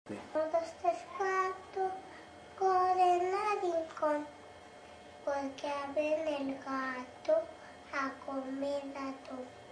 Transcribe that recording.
1, 2, 3, 4, corren al rincón, porque abren el gato a comer gato.